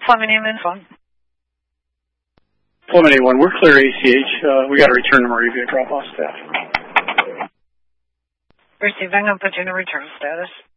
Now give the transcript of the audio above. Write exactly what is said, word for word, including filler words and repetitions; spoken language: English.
Plumbing and phone. Plumbing A one, we're clear A C H. Uh, we got a return to Moravia drop-off staff. Receiving, I'm putting a return status.